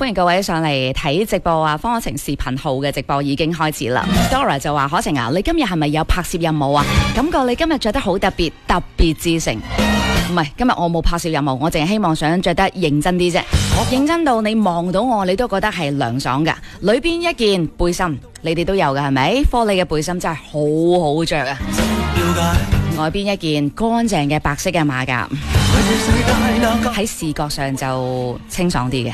歡迎各位上嚟睇直播啊！方可晴視頻號嘅直播已經開始啦。Dora 就話：可晴啊，你今日係咪有拍攝任務啊？感覺你今日着得好特別，特別知性。唔係，今日我冇拍攝任務，我淨係希望想着得認真啲啫。認真到你望到我，你都覺得係涼爽噶。裏邊一件背心，你哋都有噶係咪？科利嘅背心真係好好着啊！外邊一件乾淨嘅白色嘅馬甲，喺視覺上就清爽啲嘅。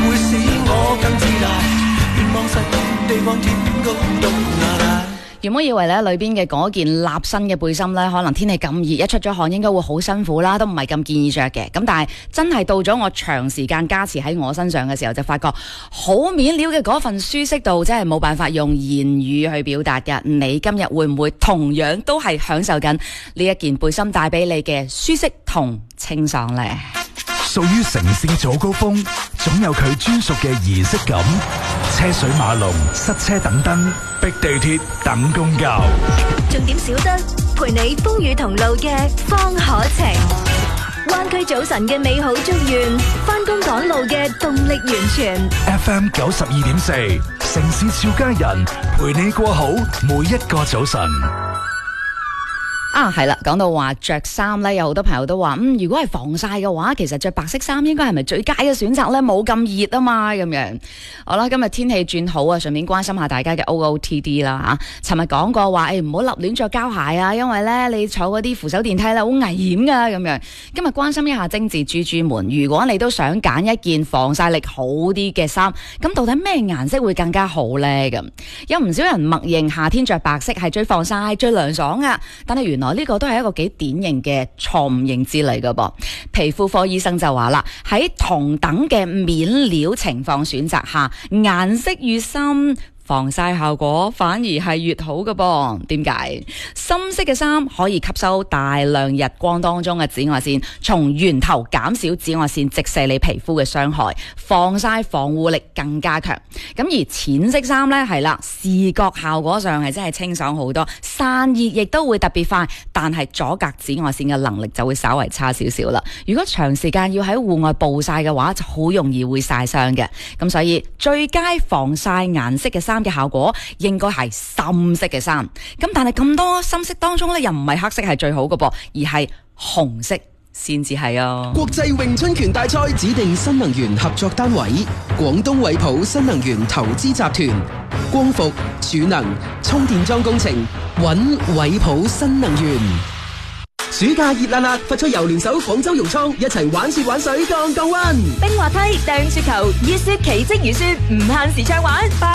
原本以為咧裏邊嘅嗰件立身嘅背心咧，可能天氣咁熱，一出咗汗應該會好辛苦啦，都唔係咁建議着嘅。咁但係真係到咗我長時間加持喺我身上嘅時候，就發覺好面料嘅嗰份舒適度，真係冇辦法用言語去表達嘅。你今日會唔會同樣都係享受緊呢一件背心帶俾你嘅舒適同清爽呢？ 屬於城市早高峰，總有佢專屬嘅儀式感。車水馬龍、塞車等燈，逼地鐵等公交。 重點少得，陪你風雨同路嘅方可晴。灣區早晨嘅美好祝願，返工趕路嘅動力完全。 FM 92.4，城市俏佳人，陪你過好每一個早晨。 啊，係啦，講到話着衫咧，有好多朋友都話，如果係防曬嘅話，其實着白色衫應該係咪最佳嘅選擇咧？冇咁熱啊嘛，咁樣。好啦，今日天氣轉好啊，順便關心下大家嘅 OOTD 啦吓。尋日講過話，唔好立亂着膠鞋啊，因為咧你坐嗰啲扶手電梯咧好危險噶咁樣。今日關心一下精緻豬豬們，如果你都想揀一件防曬力好啲嘅衫，咁到底咩顏色會更加好咧？咁有唔少人默認夏天着白色係最防曬、最涼爽噶，但係原來呢個都係一個幾典型嘅錯誤認知嚟噶噃。皮膚科醫生就話啦，喺同等嘅面料情況選擇下，顏色越深，防曬效果反而係越好嘅噃。點解？深色嘅衫可以吸收大量日光當中嘅紫外線，從源頭減少紫外線直射你皮膚嘅傷害，防曬防護力更加強。咁而淺色衫呢，係啦，視覺效果上係真係清爽好多，散熱亦都會特別快，但係阻隔紫外線嘅能力就會稍為差少少啦。如果長時間要喺戶外暴曬嘅話，就好容易會曬傷嘅。咁所以最佳防曬顏色嘅衫嘅效果應該係深色嘅衫，咁但係咁多深色當中咧，又唔係黑色係最好嘅噃，而係紅色先至係啊！ 國際詠春拳大賽指定新能源合作單位，廣東惠普新能源投資集團，光伏、儲能、充電樁工程，揾惠普新能源。暑假熱辣辣，發出遊聯手廣州融創，一齊玩雪玩水，降溫。 冰滑梯、掟雪球、熱雪奇蹟如雪，唔限時暢玩。